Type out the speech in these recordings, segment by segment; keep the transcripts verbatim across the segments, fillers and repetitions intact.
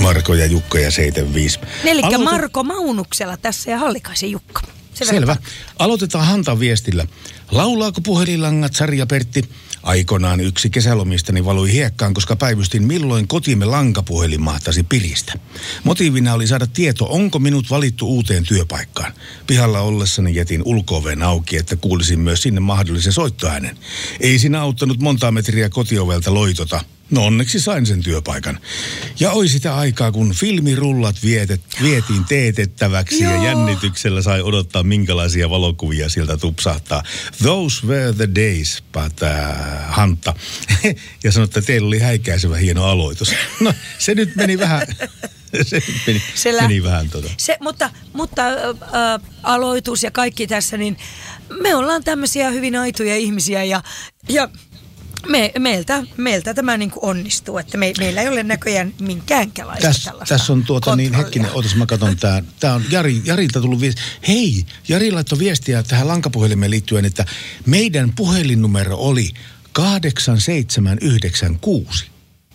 Marko ja Jukka ja seitsemänkymmentäviisi. Elikkä Aloitet... Marko Maunuksella tässä ja Hallikaisen Jukka. Se Selvä. verran. Aloitetaan Hantan viestillä. Laulaako puhelinlangat Sari Pertti? Aikoinaan yksi kesälomistani valui hiekkaan, koska päivystin milloin kotimme lankapuhelin mahtasi piristä. Motiivina oli saada tieto, onko minut valittu uuteen työpaikkaan. Pihalla ollessani jätin ulko-oven auki, että kuulisin myös sinne mahdollisen soittoäänen. Ei siinä auttanut montaa metriä kotiovelta loitota. No onneksi sain sen työpaikan. Ja oi sitä aikaa, kun filmirullat vietet, vietiin teetettäväksi Joo. ja jännityksellä sai odottaa, minkälaisia valokuvia sieltä tupsahtaa. Those were the days, päättää Hantta. Ja sanoi, että teillä oli häikäisevä hieno aloitus. No se nyt meni vähän... Se meni, se meni vähän tota. Se, mutta mutta ä, ä, aloitus ja kaikki tässä, niin me ollaan tämmöisiä hyvin aitoja ihmisiä ja... ja Me, meiltä, meiltä tämä niin kuin onnistuu, että me, meillä ei ole näköjään minkäänkälaista Täs, tällaista Tässä on tuota niin, hetkinen, ootas mä katson tää. Tää on Jari, Jarilta tullut viesti. Hei, Jari laittoi viestiä tähän lankapuhelimeen liittyen, että meidän puhelinnumero oli kahdeksan seitsemän yhdeksän kuusi.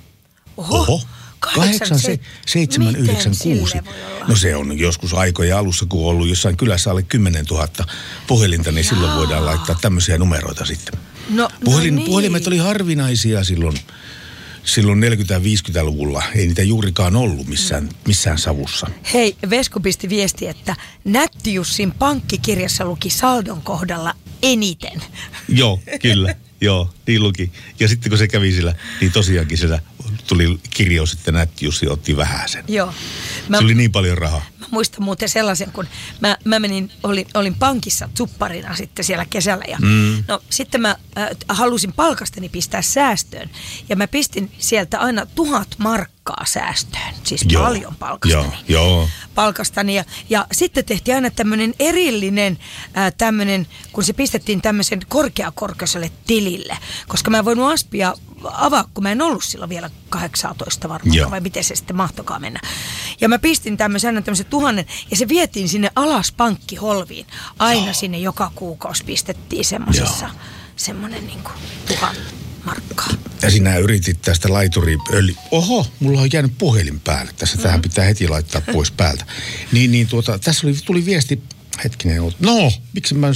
Oho. Oho. kahdeksan seitsemän yhdeksän kuusi. No se on joskus aikojen alussa, kun on ollut jossain kylässä alle kymmenen tuhatta puhelinta, niin Jaa. silloin voidaan laittaa tämmöisiä numeroita sitten. No, Puhelin, no niin. Puhelimet oli harvinaisia silloin, silloin neljäkymmentä-viisikymmentäluvulla. Ei niitä juurikaan ollut missään, missään savussa. Hei, Vesku pisti viesti, että Nätti Jussin pankkikirjassa luki saldon kohdalla eniten. Joo, kyllä. Joo, niin luki. Ja sitten kun se kävi sillä, niin tosiaankin siellä tuli kirjaus, että Nätti Jussi otti vähäsen. Joo. Mä, se oli niin paljon rahaa. Mä muistan muuten sellaisen, kun mä, mä menin, olin, olin pankissa tupparina sitten siellä kesällä. Ja mm. no sitten mä äh, halusin palkastani pistää säästöön. Ja mä pistin sieltä aina tuhat markkaa säästöön. Siis joo. paljon palkastani. Joo, joo. Palkastani. Ja, ja sitten tehtiin aina tämmöinen erillinen, äh, tämmöinen, kun se pistettiin tämmöisen korkeakorkeiselle tilille. Koska mä en voinut Aspia avaa, kun mä en ollut silloin vielä kahdeksantoista varmaan, Joo. vai miten se sitten mahtokaa mennä. Ja mä pistin tämmöisen, tämmöisen tuhannen, ja se vietiin sinne alas pankkiholviin. Aina Joo. sinne joka kuukausi pistettiin semmoisessa, semmoinen niin kuin tuhan markkaa. Ja sinä yritit tästä laituriöljy... Oho, mulla on jäänyt puhelin päälle. Tässä mm-hmm. tähän pitää heti laittaa pois päältä. Niin, niin tuota, tässä oli, tuli viesti, hetkinen, no, miksi mä...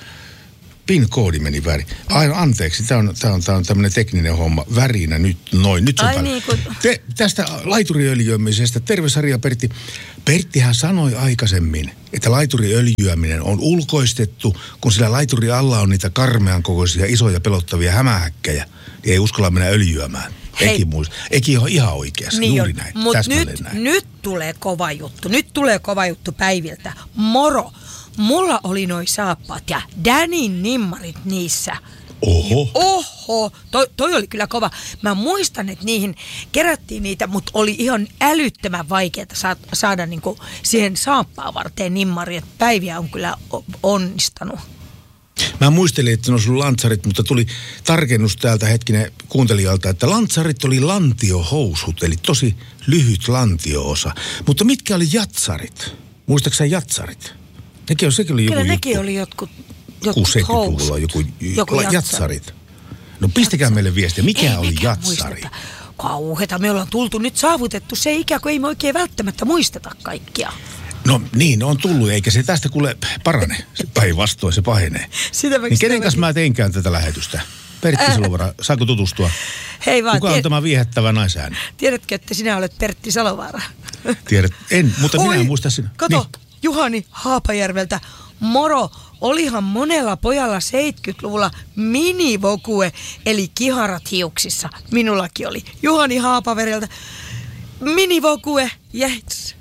PIN-koodi meni väärin. Ai, anteeksi, tämä on, tää on, tää on tämmöinen tekninen homma. Värinä nyt, noin, nyt se on Ai niin kun... Te, tästä laituriöljyämisestä, terve Sari ja Pertti. Perttihän sanoi aikaisemmin, että laituriöljyäminen on ulkoistettu, kun sillä laituri alla on niitä karmean kokoisia, isoja, pelottavia hämähäkkejä. Ei uskalla mennä öljyämään. Eki, muist, Eki on ihan oikeassa, niin juuri on, näin, mutta nyt, näin. nyt tulee kova juttu, nyt tulee kova juttu Päiviltä. Moro! Mulla oli noi saappaat ja Danin nimmarit niissä. Oho. Oho, toi, toi oli kyllä kova. Mä muistan, että niihin kerättiin niitä, mutta oli ihan älyttömän vaikeaa saada niinku siihen saappaan varteen nimmari. Että Päiviä on kyllä onnistanut. Mä muistelin, että ne on sun lantsarit, mutta tuli tarkennus täältä hetkinen kuuntelijalta, että lantsarit oli lantiohousut, eli tosi lyhyt lantio-osa. Mutta mitkä oli jatsarit? Muistatko sä jatsarit? Nekin on, sekin oli joku Kyllä juttu. nekin oli jotkut, jotkut kuusikymmentäluvulla joku, joku jatsarit. jatsarit. No pistäkää Jatsar. meille viestiä, mikä ei oli jatsari? Kauheeta, me ollaan tultu nyt saavutettu se ikä, kun ei me oikein välttämättä muisteta kaikkia. No niin, on tullut, eikä se tästä kuule parane. Päinvastoin se pahenee. Sitä niin kenen kanssa mä teinkään tätä lähetystä? Pertti äh. Salovaara, saako tutustua? Hei vaan. Kuka on tied... tämä viehättävä naisääni? Tiedätkö, että sinä olet Pertti Salovaara? Tiedät, en, mutta Oi, minä en muista sinä. Kato, niin. Juhani Haapajärveltä. Moro, olihan monella pojalla seitsemänkymmentäluvulla minivokue, eli kiharat hiuksissa. Minullakin oli. Juhani Haapaveriltä. Minivokue, yes.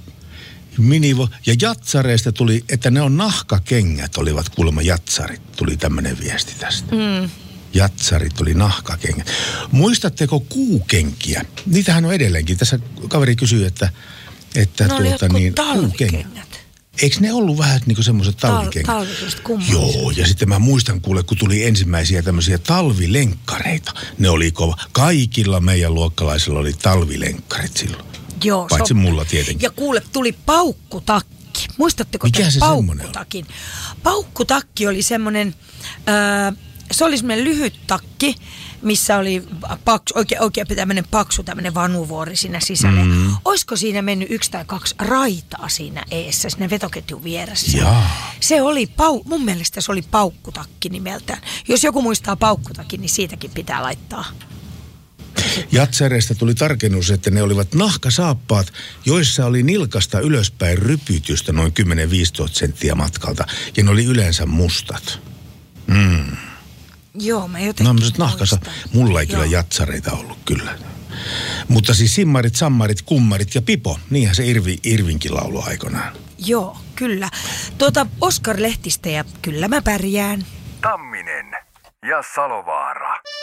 Minivo. Ja jatsareista tuli, että ne on nahkakengät, olivat kuulemma jatsarit. Tuli tämmöinen viesti tästä. Mm. Jatsarit oli nahkakengät. Muistatteko kuukenkiä? Niitähän on edelleenkin. Tässä kaveri kysyy, että, että no tuota niin talvikengät. Eikö ne ollut vähän niin kuin semmoiset talvikengät? Tal- talviset kummalliset. Joo, ja sitten mä muistan kuule, kun tuli ensimmäisiä tämmöisiä talvilenkkareita. Ne oli kova. Kaikilla meidän luokkalaisilla oli talvilenkkarit silloin. Joo. Paitsi on... mulla tietenkin. Ja kuule, tuli paukkutakki. Muistatteko mikä se paukkutakin? Paukkutakki oli semmoinen, äh, se oli semmoinen lyhyt takki, missä oli paksu, oikein, oikein tämmöinen paksu tämmöinen vanuvuori siinä sisällä. Mm. Olisiko siinä mennyt yksi tai kaksi raitaa siinä eessä, siinä vetoketjun vieressä? Jaa. Se oli, pau, mun mielestä se oli paukkutakki nimeltään. Jos joku muistaa paukkutakin, niin siitäkin pitää laittaa. Jatsareista tuli tarkennus, että ne olivat nahkasaappaat, joissa oli nilkasta ylöspäin rypytystä noin kymmenen viisitoista senttiä matkalta. Ja ne oli yleensä mustat. Mm. Joo, mä jotenkin no, nahkasa. Mulla ei Joo. kyllä jatsareita ollut kyllä. Mutta siis simmarit, sammarit, kummarit ja pipo. Niinhän se Irvi, Irvinkin laulu aikanaan. Joo, kyllä. Tuota Oskar Lehtistä ja kyllä mä pärjään. Tamminen ja Salovaara.